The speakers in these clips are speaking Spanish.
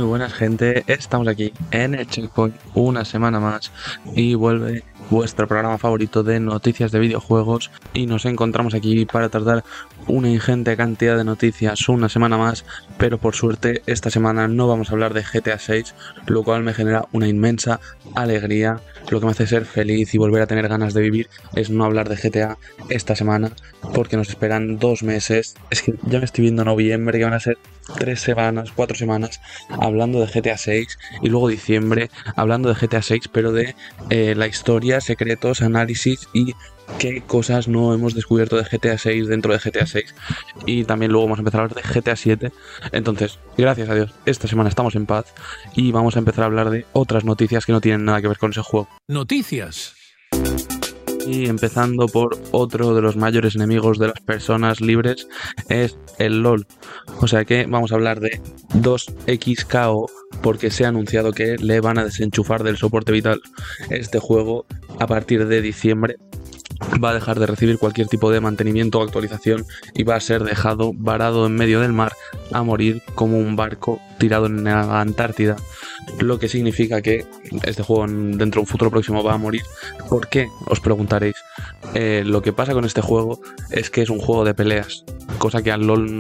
Muy buenas, gente, estamos aquí en el Checkpoint una semana más y vuelve vuestro programa favorito de noticias de videojuegos y nos encontramos aquí para tratar una ingente cantidad de noticias una semana más, pero por suerte esta semana no vamos a hablar de GTA 6, lo cual me genera una inmensa alegría. Lo que me hace ser feliz y volver a tener ganas de vivir es no hablar de GTA esta semana, porque nos esperan 2 meses. Es que ya me estoy viendo noviembre, que van a ser 3 semanas, 4 semanas hablando de GTA 6 y luego diciembre hablando de GTA 6, pero de la historia, secretos, análisis y qué cosas no hemos descubierto de GTA 6 dentro de GTA 6. Y también luego vamos a empezar a hablar de GTA 7. Entonces, gracias a Dios, esta semana estamos en paz y vamos a empezar a hablar de otras noticias que no tienen nada que ver con ese juego. Noticias. Y empezando por otro de los mayores enemigos de las personas libres, es el LOL. O sea que vamos a hablar de 2XKO, porque se ha anunciado que le van a desenchufar del soporte vital. Este juego, a partir de diciembre, va a dejar de recibir cualquier tipo de mantenimiento o actualización y va a ser dejado varado en medio del mar a morir como un barco tirado en la Antártida, lo que significa que este juego dentro de un futuro próximo va a morir. ¿Por qué? Os preguntaréis. Lo que pasa con este juego es que es un juego de peleas, cosa que al LOL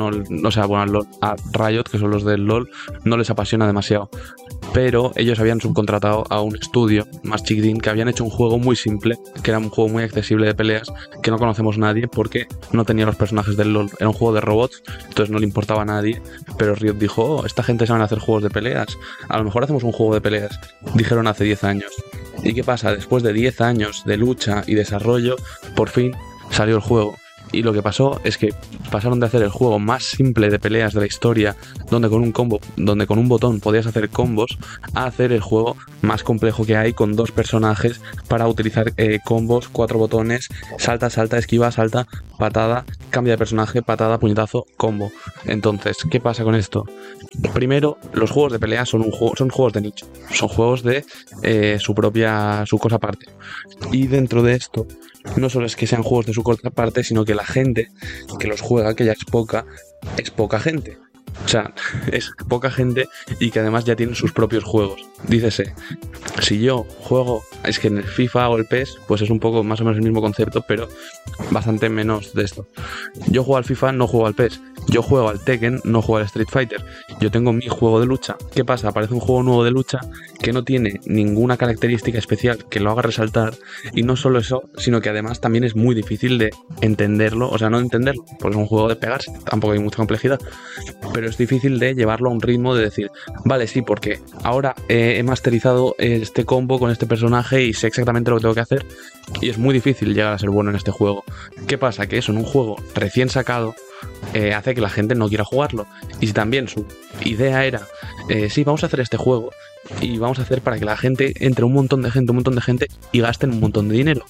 a Riot, que son los del LOL, no les apasiona demasiado. Pero ellos habían subcontratado a un estudio más chiquitín que habían hecho un juego muy simple, que era un juego muy accesible de peleas, que no conocemos nadie porque no tenía los personajes del LOL. Era un juego de robots, entonces no le importaba a nadie, pero Riot dijo, esta gente sabe hacer juegos de peleas, a lo mejor hacemos un juego de peleas. Dijeron hace 10 años. ¿Y qué pasa? Después de 10 años de lucha y desarrollo, por fin salió el juego. Y lo que pasó es que pasaron de hacer el juego más simple de peleas de la historia, donde con un botón podías hacer combos, a hacer el juego más complejo que hay, con 2 personajes para utilizar combos, 4 botones, salta, esquiva, salta, patada, cambia de personaje, patada, puñetazo, combo. Entonces, ¿qué pasa con esto? Primero, los juegos de pelea son juegos de nicho, son juegos de su cosa aparte. Y dentro de esto, no solo es que sean juegos de su cosa aparte, sino que la gente que los juega, que ya es poca gente. O sea, es poca gente y que además ya tienen sus propios juegos. Dícese, si yo juego, es que en el FIFA o el PES, pues es un poco más o menos el mismo concepto, pero bastante menos de esto. Yo juego al FIFA, no juego al PES. Yo juego al Tekken, no juego al Street Fighter. Yo tengo mi juego de lucha. ¿Qué pasa? Aparece un juego nuevo de lucha que no tiene ninguna característica especial que lo haga resaltar. Y no solo eso, sino que además también es muy difícil de entenderlo. O sea, no de entenderlo, porque es un juego de pegarse, tampoco hay mucha complejidad. Pero es difícil de llevarlo a un ritmo de decir, vale, sí, porque ahora he masterizado este combo con este personaje y sé exactamente lo que tengo que hacer. Y es muy difícil llegar a ser bueno en este juego. ¿Qué pasa? Que eso en un juego recién sacado hace que la gente no quiera jugarlo. Y si también su idea era, sí, vamos a hacer este juego y vamos a hacer para que la gente entre un montón de gente y gasten un montón de dinero.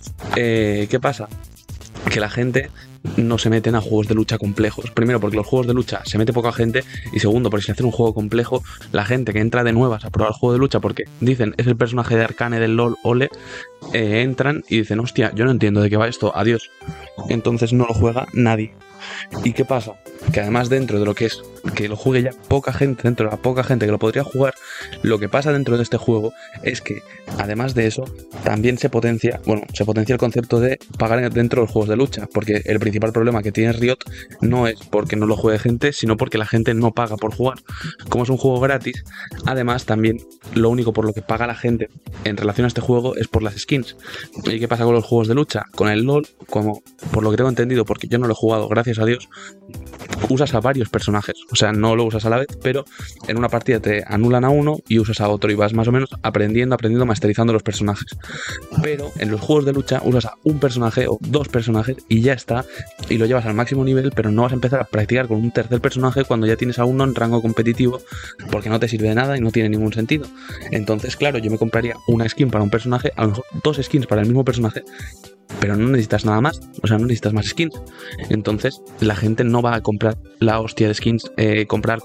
¿Qué pasa? Que la gente no se meten a juegos de lucha complejos. Primero, porque los juegos de lucha se mete poca gente. Y segundo, porque si hacen un juego complejo, la gente que entra de nuevas a probar el juego de lucha porque dicen, es el personaje de Arcane del LOL, ole, entran y dicen, hostia, yo no entiendo de qué va esto, adiós. Entonces no lo juega nadie. ¿Y qué pasa? Que además dentro de lo que es que lo juegue ya poca gente, dentro de la poca gente que lo podría jugar, lo que pasa dentro de este juego es que además de eso también se potencia el concepto de pagar dentro de los juegos de lucha, porque el principal problema que tiene Riot no es porque no lo juegue gente, sino porque la gente no paga por jugar. Como es un juego gratis, además también lo único por lo que paga la gente en relación a este juego es por las skins. ¿Y qué pasa con los juegos de lucha? Con el LOL, como por lo que tengo entendido, porque yo no lo he jugado, gracias a Dios, usas a varios personajes, o sea, no lo usas a la vez, pero en una partida te anulan a uno y usas a otro y vas más o menos aprendiendo, masterizando los personajes. Pero en los juegos de lucha usas a un personaje o 2 personajes y ya está, y lo llevas al máximo nivel, pero no vas a empezar a practicar con un tercer personaje cuando ya tienes a uno en rango competitivo, porque no te sirve de nada y no tiene ningún sentido. Entonces, claro, yo me compraría una skin para un personaje, a lo mejor 2 skins para el mismo personaje, pero no necesitas nada más, o sea, no necesitas más skins. Entonces la gente no va a comprar la hostia de skins, comprar,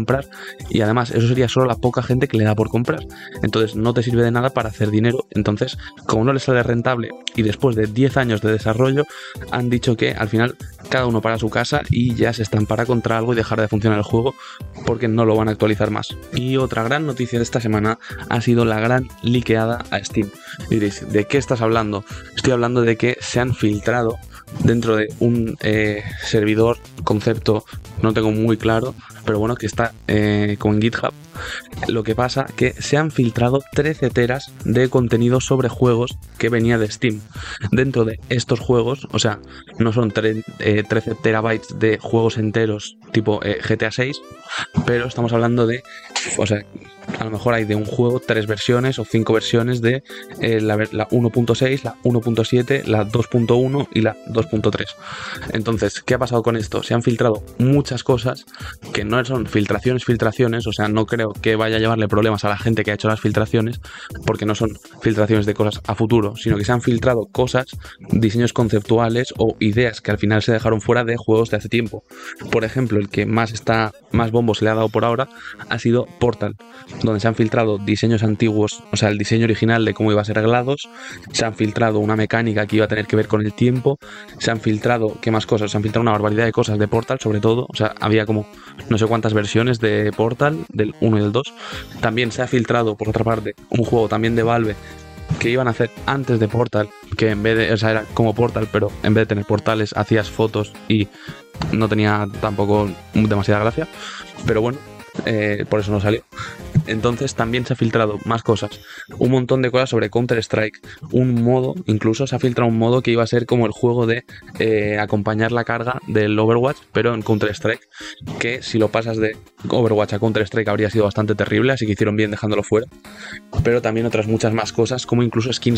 y además eso sería solo la poca gente que le da por comprar. Entonces no te sirve de nada para hacer dinero. Entonces, como no les sale rentable y después de 10 años de desarrollo han dicho que al final cada uno para su casa y ya se estampará contra algo y dejará de funcionar el juego porque no lo van a actualizar más. Y otra gran noticia de esta semana ha sido la gran liqueada a Steam. Diréis, ¿de qué estás hablando? Estoy hablando de que se han filtrado dentro de un servidor, concepto, no tengo muy claro, pero bueno, que está con GitHub. Lo que pasa que se han filtrado 13 teras de contenido sobre juegos que venía de Steam. Dentro de estos juegos, o sea, no son 13 terabytes de juegos enteros tipo GTA 6, pero estamos hablando de, o sea, a lo mejor hay de un juego 3 versiones o 5 versiones de la 1.6, la 1.7, la 2.1 y la 2.3. Entonces, ¿qué ha pasado con esto? Se han filtrado muchas cosas que no son filtraciones, o sea, no creo que vaya a llevarle problemas a la gente que ha hecho las filtraciones, porque no son filtraciones de cosas a futuro, sino que se han filtrado cosas, diseños conceptuales o ideas que al final se dejaron fuera de juegos de hace tiempo. Por ejemplo, el que más bombo se le ha dado por ahora ha sido Portal, donde se han filtrado diseños antiguos, o sea, el diseño original de cómo iba a ser GLaDOS, se han filtrado una mecánica que iba a tener que ver con el tiempo, se han filtrado, ¿qué más cosas? Se han filtrado una barbaridad de cosas de Portal, sobre todo, o sea, había como no sé cuántas versiones de Portal, del 1 y del 2. También se ha filtrado, por otra parte, un juego también de Valve que iban a hacer antes de Portal, que en vez de, o sea, era como Portal, pero en vez de tener portales hacías fotos y no tenía tampoco demasiada gracia, pero bueno, por eso no salió. Entonces también se ha filtrado más cosas, un montón de cosas sobre Counter-Strike, un modo, incluso se ha filtrado un modo que iba a ser como el juego de acompañar la carga del Overwatch, pero en Counter-Strike, que si lo pasas de Overwatch a Counter-Strike habría sido bastante terrible, así que hicieron bien dejándolo fuera. Pero también otras muchas más cosas, como incluso skins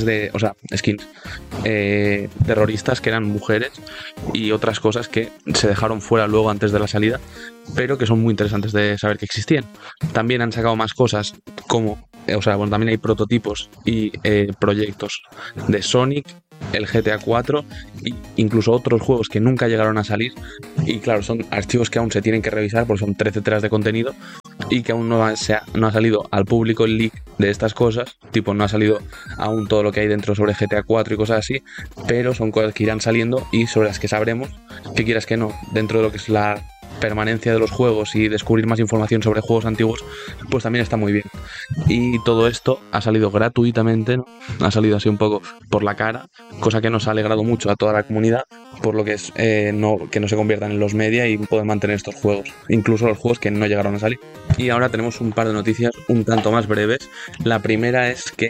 terroristas que eran mujeres y otras cosas que se dejaron fuera luego antes de la salida, pero que son muy interesantes de saber que existían. También han sacado más cosas como, también hay prototipos y proyectos de Sonic, el GTA 4 e incluso otros juegos que nunca llegaron a salir, y claro, son archivos que aún se tienen que revisar porque son 13 teras de contenido y que aún no ha salido al público el leak de estas cosas, tipo no ha salido aún todo lo que hay dentro sobre GTA 4 y cosas así, pero son cosas que irán saliendo y sobre las que sabremos, que quieras que no, dentro de lo que es la permanencia de los juegos y descubrir más información sobre juegos antiguos, pues también está muy bien. Y todo esto ha salido gratuitamente, ¿no? Ha salido así un poco por la cara, cosa que nos ha alegrado mucho a toda la comunidad, por lo que es que no se conviertan en los media y poder mantener estos juegos, incluso los juegos que no llegaron a salir. Y ahora tenemos un par de noticias un tanto más breves. La primera es que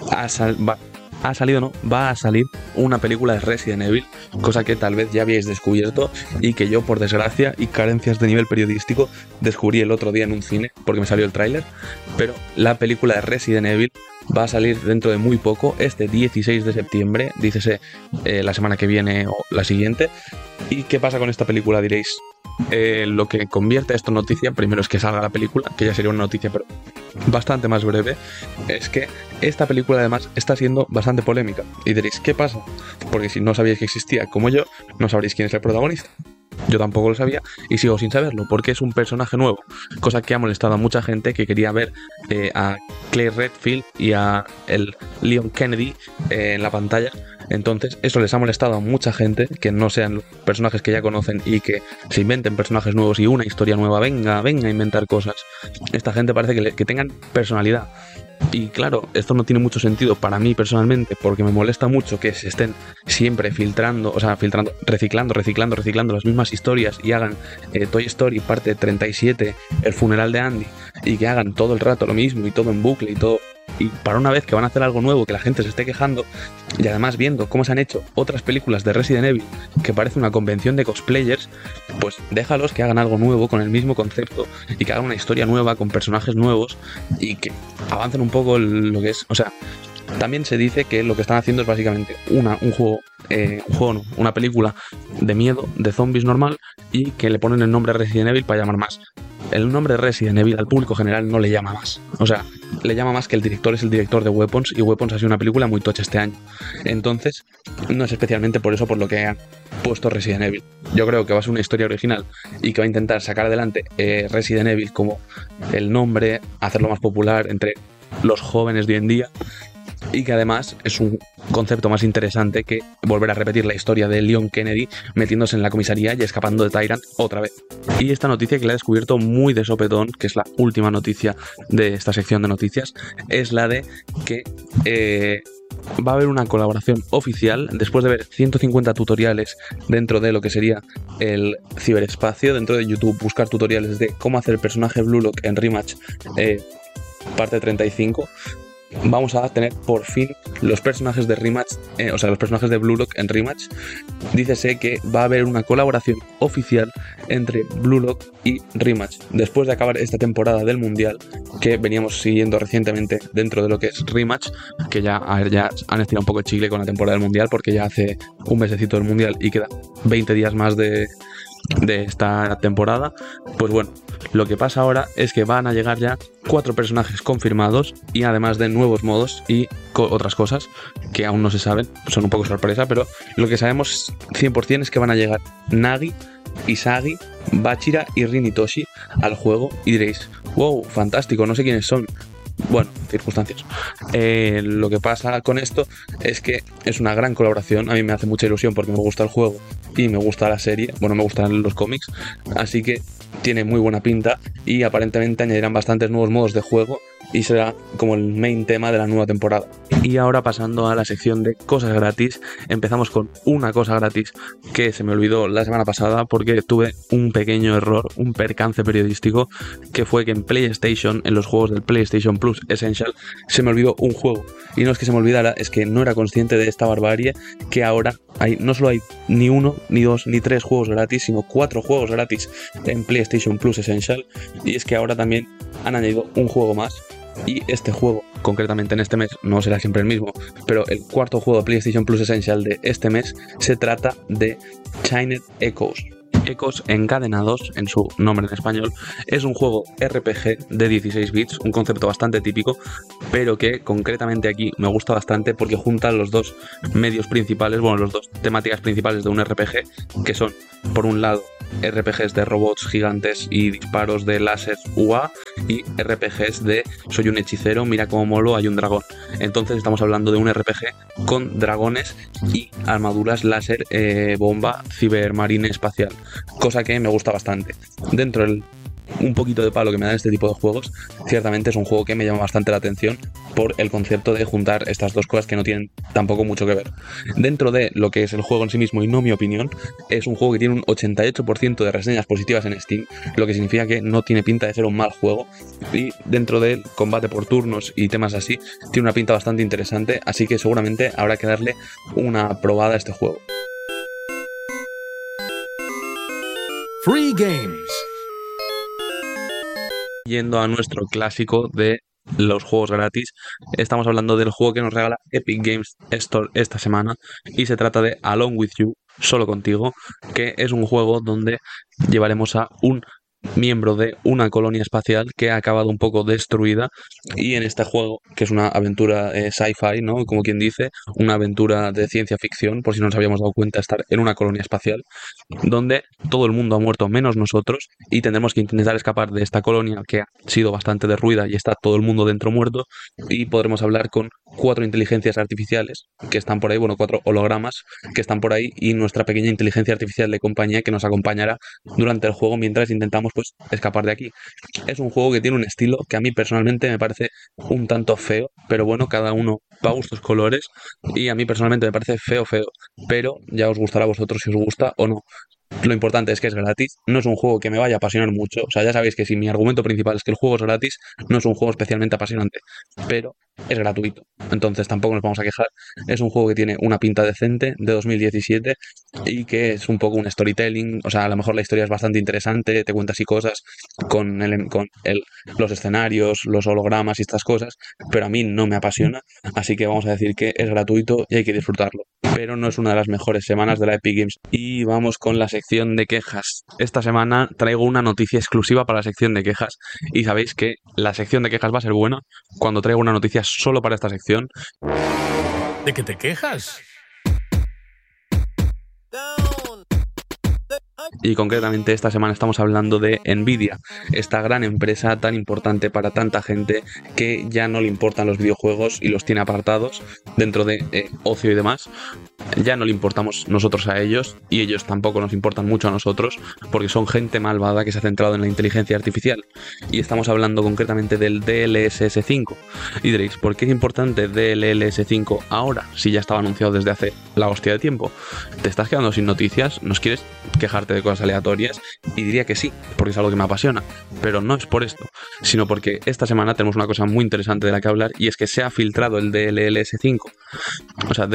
va a salir una película de Resident Evil, cosa que tal vez ya habíais descubierto y que yo, por desgracia y carencias de nivel periodístico, descubrí el otro día en un cine porque me salió el tráiler. Pero la película de Resident Evil va a salir dentro de muy poco, este 16 de septiembre, dícese la semana que viene o la siguiente. ¿Y qué pasa con esta película, diréis? Lo que convierte esto en noticia, primero es que salga la película, que ya sería una noticia pero bastante más breve, es que esta película además está siendo bastante polémica. Y diréis, ¿qué pasa? Porque si no sabíais que existía, como yo, no sabréis quién es el protagonista. Yo tampoco lo sabía y sigo sin saberlo, porque es un personaje nuevo, cosa que ha molestado a mucha gente que quería ver a Claire Redfield y a el Leon Kennedy en la pantalla. Entonces eso les ha molestado a mucha gente, que no sean los personajes que ya conocen y que se inventen personajes nuevos y una historia nueva. Venga a inventar cosas. Esta gente parece que tengan personalidad. Y claro, esto no tiene mucho sentido para mí personalmente, porque me molesta mucho que se estén siempre reciclando las mismas historias y hagan Toy Story parte 37, el funeral de Andy, y que hagan todo el rato lo mismo y todo en bucle y todo. Y para una vez que van a hacer algo nuevo, que la gente se esté quejando, y además viendo cómo se han hecho otras películas de Resident Evil, que parece una convención de cosplayers, pues déjalos que hagan algo nuevo con el mismo concepto y que hagan una historia nueva con personajes nuevos y que avancen un poco lo que es, también se dice que lo que están haciendo es básicamente una película de miedo, de zombies normal, y que le ponen el nombre Resident Evil para llamar más. El nombre Resident Evil al público general no le llama más. le llama más que el director es el director de Weapons, y Weapons ha sido una película muy tocha este año. Entonces, no es especialmente por eso por lo que han puesto Resident Evil. Yo creo que va a ser una historia original y que va a intentar sacar adelante Resident Evil como el nombre, hacerlo más popular entre los jóvenes de hoy en día, y que además es un concepto más interesante que volver a repetir la historia de Leon Kennedy metiéndose en la comisaría y escapando de Tyrant otra vez. Y esta noticia que la he descubierto muy de sopetón, que es la última noticia de esta sección de noticias, es la de que va a haber una colaboración oficial después de ver 150 tutoriales dentro de lo que sería el ciberespacio, dentro de YouTube, buscar tutoriales de cómo hacer el personaje Blue Lock en Rematch parte 35. Vamos a tener por fin los personajes de Rematch, los personajes de Blue Lock en Rematch. Dícese que va a haber una colaboración oficial entre Blue Lock y Rematch después de acabar esta temporada del Mundial que veníamos siguiendo recientemente dentro de lo que es Rematch, que ya han estirado un poco el chicle con la temporada del Mundial porque ya hace un mesecito del Mundial y queda 20 días más de esta temporada. Pues bueno, lo que pasa ahora es que van a llegar ya 4 personajes confirmados, y además de nuevos modos y otras cosas que aún no se saben, son un poco sorpresa, pero lo que sabemos 100% es que van a llegar Nagi, Isagi, Bachira y Rin Itoshi al juego, y diréis, wow, fantástico, no sé quiénes son. Bueno, circunstancias. Lo que pasa con esto es que es una gran colaboración. A mí me hace mucha ilusión porque me gusta el juego y me gusta la serie. Bueno, me gustan los cómics, así que tiene muy buena pinta, y aparentemente añadirán bastantes nuevos modos de juego y será como el main tema de la nueva temporada. Y ahora, pasando a la sección de cosas gratis, empezamos con una cosa gratis que se me olvidó la semana pasada porque tuve un pequeño error, un percance periodístico, que fue que en PlayStation, en los juegos del PlayStation Plus Essential, se me olvidó un juego. Y no es que se me olvidara, es que no era consciente de esta barbarie, que ahora no solo hay ni 1, ni 2, ni 3 juegos gratis, sino 4 juegos gratis en PlayStation Plus Essential. Y es que ahora también han añadido un juego más, y este juego, concretamente en este mes, no será siempre el mismo, pero el cuarto juego de PlayStation Plus Essential de este mes se trata de Chained Echoes. Ecos encadenados, en su nombre en español, es un juego RPG de 16 bits, un concepto bastante típico, pero que concretamente aquí me gusta bastante porque junta los dos medios principales, bueno, las dos temáticas principales de un RPG, que son, por un lado, RPGs de robots gigantes y disparos de láser UA, y RPGs de soy un hechicero, mira cómo molo, hay un dragón. Entonces estamos hablando de un RPG con dragones y armaduras láser, bomba, cibermarine espacial, cosa que me gusta bastante. Dentro del un poquito de palo que me dan este tipo de juegos, ciertamente es un juego que me llama bastante la atención por el concepto de juntar estas dos cosas que no tienen tampoco mucho que ver. Dentro de lo que es el juego en sí mismo, y no mi opinión, es un juego que tiene un 88% de reseñas positivas en Steam, lo que significa que no tiene pinta de ser un mal juego, y dentro del combate por turnos y temas así, tiene una pinta bastante interesante, así que seguramente habrá que darle una probada a este juego. Free Games. Yendo a nuestro clásico de los juegos gratis, estamos hablando del juego que nos regala Epic Games Store esta semana, y se trata de Along With You, solo contigo, que es un juego donde llevaremos a un miembro de una colonia espacial que ha acabado un poco destruida, y en este juego, que es una aventura sci-fi, ¿no? Como quien dice, una aventura de ciencia ficción, por si no nos habíamos dado cuenta, estar en una colonia espacial donde todo el mundo ha muerto menos nosotros, y tendremos que intentar escapar de esta colonia que ha sido bastante derruida y está todo el mundo dentro muerto, y podremos hablar con 4 inteligencias artificiales que están por ahí, bueno, 4 hologramas que están por ahí, y nuestra pequeña inteligencia artificial de compañía que nos acompañará durante el juego mientras intentamos pues escapar de aquí. Es un juego que tiene un estilo que a mí personalmente me parece un tanto feo, pero bueno, cada uno va a gustos colores, y a mí personalmente me parece feo, pero ya os gustará a vosotros si os gusta o no. Lo importante es que es gratis, no es un juego que me vaya a apasionar mucho, o sea, ya sabéis que si mi argumento principal es que el juego es gratis, no es un juego especialmente apasionante, pero es gratuito, entonces tampoco nos vamos a quejar. Es un juego que tiene una pinta decente, de 2017, y que es un poco un storytelling, o sea, a lo mejor la historia es bastante interesante, te cuenta así cosas los escenarios, los hologramas y estas cosas, pero a mí no me apasiona, así que vamos a decir que es gratuito y hay que disfrutarlo. pero no es una de las mejores semanas de la Epic Games. Y vamos con la sección de quejas. Esta semana traigo una noticia exclusiva para la sección de quejas y sabéis que la sección de quejas va a ser buena cuando traigo una noticia solo para esta sección. ¿De qué te quejas? Y concretamente esta semana estamos hablando de Nvidia, esta gran empresa tan importante para tanta gente que ya no le importan los videojuegos y los tiene apartados dentro de ocio y demás. Ya no le importamos nosotros a ellos y ellos tampoco nos importan mucho a nosotros porque son gente malvada que se ha centrado en la inteligencia artificial. Y estamos hablando concretamente del DLSS 5. Y diréis, ¿por qué es importante DLSS 5 ahora si ya estaba anunciado desde hace la hostia de tiempo? ¿Te estás quedando sin noticias? ¿Nos quieres quejarte de cosas aleatorias? Y diría que sí, porque es algo que me apasiona, pero no es por esto, sino porque esta semana tenemos una cosa muy interesante de la que hablar y es que se ha filtrado el DLSS5, o sea,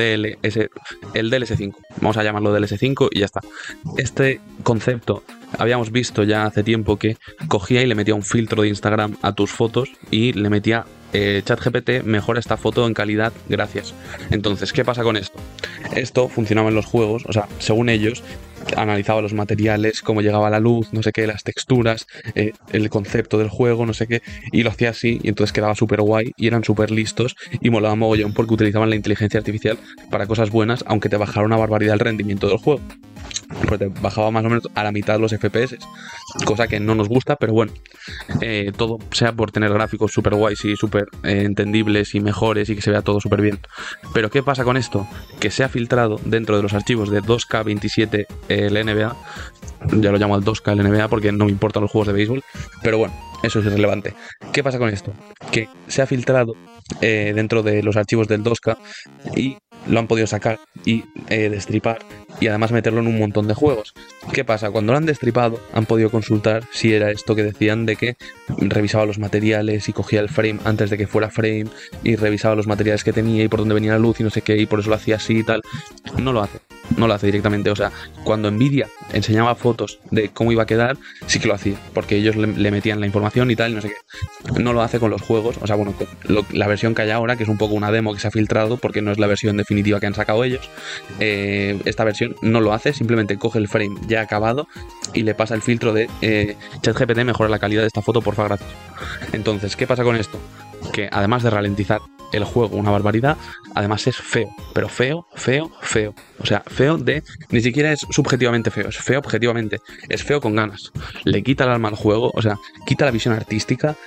el DLSS5, vamos a llamarlo DLSS5 y ya está. Este concepto habíamos visto ya hace tiempo que cogía y le metía un filtro de Instagram a tus fotos y le metía ChatGPT mejora esta foto en calidad, gracias. Entonces, ¿qué pasa con esto? Esto funcionaba en los juegos, o sea, según ellos, analizaba los materiales, cómo llegaba la luz, no sé qué, las texturas, el concepto del juego, no sé qué, y lo hacía así, y entonces quedaba súper guay, y eran súper listos, y molaba mogollón porque utilizaban la inteligencia artificial para cosas buenas, aunque te bajara una barbaridad el rendimiento del juego. Pues te bajaba más o menos a la mitad los FPS, cosa que no nos gusta, pero bueno, todo sea por tener gráficos súper guays y súper entendibles y mejores y que se vea todo súper bien. Pero ¿qué pasa con esto? Que se ha filtrado dentro de los archivos de 2K27 el NBA, ya lo llamo al 2K el NBA porque no me importan los juegos de béisbol, pero bueno, eso es irrelevante. ¿Qué pasa con esto? Que se ha filtrado dentro de los archivos del 2K y lo han podido sacar y destripar y además meterlo en un montón de juegos. ¿Qué pasa? Cuando lo han destripado han podido consultar si era esto que decían de que revisaba los materiales y cogía el frame antes de que fuera frame y revisaba los materiales que tenía y por dónde venía la luz y no sé qué y por eso lo hacía así y tal. No lo hace directamente. O sea, cuando Nvidia enseñaba fotos de cómo iba a quedar, sí que lo hacía, porque ellos le metían la información y tal, y no sé qué. No lo hace con los juegos, o sea, bueno, con la versión que hay ahora, que es un poco una demo que se ha filtrado, porque no es la versión definitiva que han sacado ellos. Esta versión no lo hace, simplemente coge el frame ya acabado y le pasa el filtro de ChatGPT, mejora la calidad de esta foto, porfa, gracias. Entonces, ¿qué pasa con esto? Que además de ralentizar el juego una barbaridad, además es feo, pero feo. O sea, feo ni siquiera es subjetivamente feo, es feo objetivamente, es feo con ganas. Le quita el alma al juego, o sea, quita la visión artística